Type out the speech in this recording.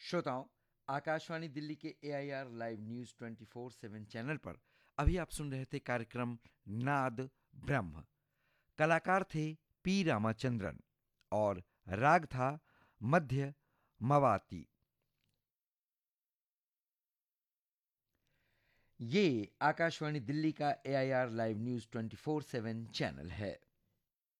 श्रोताओं, आकाशवाणी दिल्ली के AIR live news 24/7 channel पर अभी आप सुन रहे थे कार्यक्रम नाद ब्रह्म। कलाकार थे पी रामाचंद्रन और राग था मध्य मवाती। ये आकाशवाणी दिल्ली का एआईआर लाइव न्यूज 24/7 चैनल है।